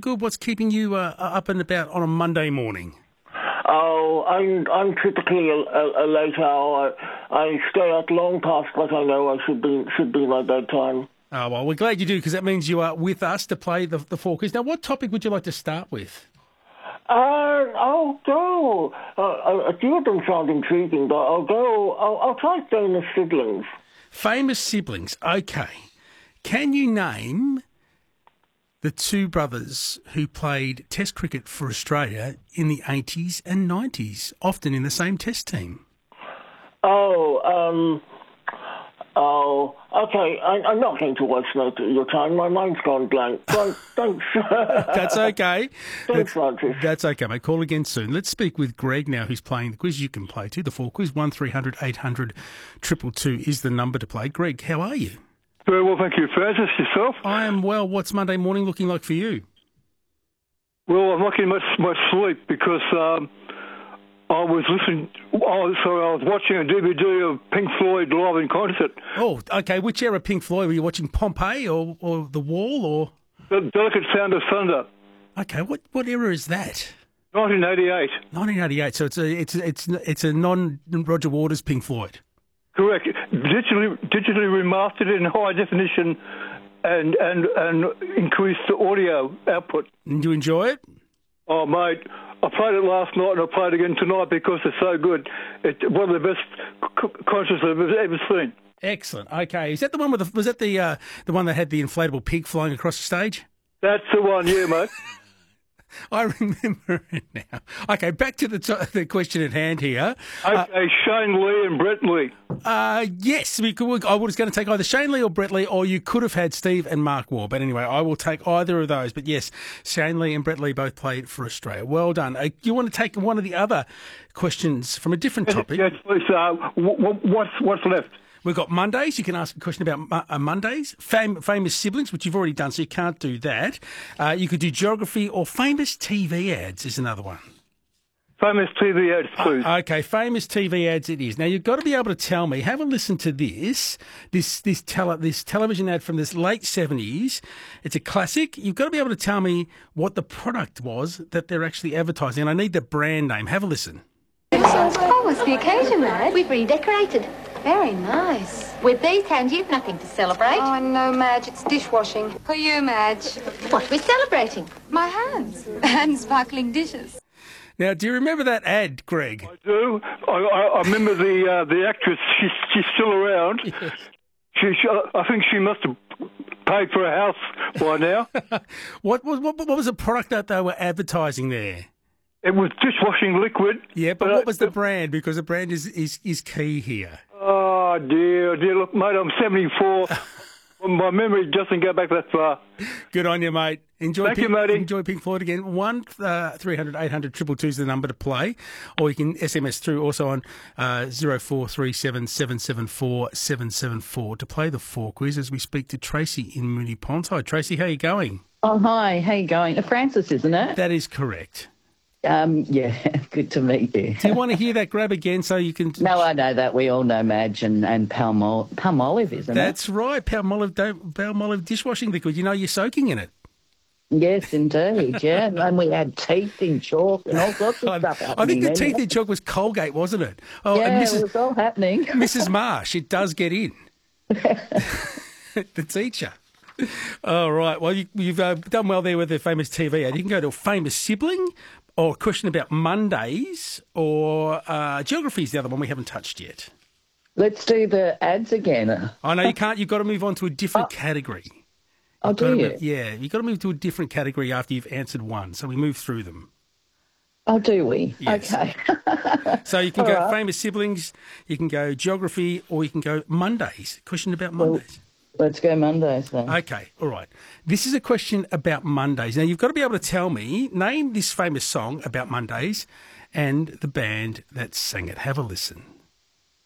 good. What's keeping you up and about on a Monday morning? Oh, I'm typically a late owl. I stay up long past what I know I should be my bedtime. Oh, well, we're glad you do, because that means you are with us to play the four quiz. Now, what topic would you like to start with? I'll go. A few of them sound intriguing, but I'll try famous siblings. Famous siblings. Okay. Can you name the two brothers who played Test cricket for Australia in the 80s and 90s, often in the same Test team? Okay. I'm not going to waste your time. My mind's gone blank. Thanks. That's okay. Thanks, Francis. That's okay, mate. Call again soon. Let's speak with Greg now, who's playing the quiz you can play too. The four quiz, 1300 800 222 is the number to play. Greg, how are you? Very well, thank you, Francis. Yourself? I am well. What's Monday morning looking like for you? Well, I'm not getting much sleep because I was watching a DVD of Pink Floyd live in concert. Oh, okay. Which era Pink Floyd? Were you watching Pompeii or The Wall or? The Delicate Sound of Thunder. Okay. What era is that? 1988. 1988. So it's a non-Roger Waters Pink Floyd. Correct. Digitally remastered in high definition and increased the audio output. And you enjoy it? Oh, mate, I played it last night and I played it again tonight because it's so good. It's one of the best concerts I've ever seen. Excellent. Okay, is that the one was that the one that had the inflatable pig flying across the stage? That's the one, yeah, mate. I remember it now. Okay, back to the question at hand here. Okay, Shane Lee and Brett Lee. Yes, I was going to take either Shane Lee or Brett Lee, or you could have had Steve and Mark Waugh. But anyway, I will take either of those. But yes, Shane Lee and Brett Lee both played for Australia. Well done. You want to take one of the other questions from a different topic? Yes, please. What's left? We've got Mondays. You can ask a question about Mondays. Famous siblings, which you've already done, so you can't do that. You could do geography, or famous TV ads is another one. Famous TV ads, please. Okay, famous TV ads it is. Now, you've got to be able to tell me, have a listen to this television ad from this late 70s. It's a classic. You've got to be able to tell me what the product was that they're actually advertising, and I need the brand name. Have a listen. Oh, what's the occasion, Madge? We've redecorated. Very nice. With these hands, you've nothing to celebrate. Oh, no, Madge, it's dishwashing. For you, Madge. What we're celebrating? My hands. And sparkling dishes. Now, do you remember that ad, Greg? I do. I remember the actress. She's still around. Yes. I think she must have paid for a house by now. What was the product that they were advertising there? It was dishwashing liquid. Yeah, but what was the brand? Because the brand is key here. Oh, dear. Look, mate, I'm 74. My memory doesn't go back that far. Good on you, mate. Thank you, matey. Enjoy Pink Floyd again. 1300 800 222 is the number to play. Or you can SMS through also on 0437 774 774 to play the four quiz as we speak to Tracy in Moonee Ponds. Hi, Tracy. How are you going? Oh, hi. How you going? Francis, isn't it? That is correct. Yeah, good to meet you. Do you want to hear that grab again so you can... No, I know that. We all know Madge and Palmolive, isn't it? That's right, Palmolive dishwashing liquid. You know you're soaking in it. Yes, indeed, yeah. And we had teeth in chalk and all sorts of stuff happening. I think the teeth in chalk was Colgate, wasn't it? Oh, yeah, and it was all happening. Mrs. Marsh, it does get in. The teacher. All right, well, you've done well there with the famous TV ad. You can go to a famous sibling, or a question about Mondays, or geography is the other one we haven't touched yet. Let's do the ads again. I know you can't. You've got to move on to a different category. Oh, do you? Yeah, you've got to move to a different category after you've answered one. So we move through them. Oh, do we? Yes. Okay. So you can go famous siblings, you can go geography, or you can go Mondays. Question about Mondays. Let's go Mondays then. Okay, all right. This is a question about Mondays. Now, you've got to be able to tell me, name this famous song about Mondays and the band that sang it. Have a listen.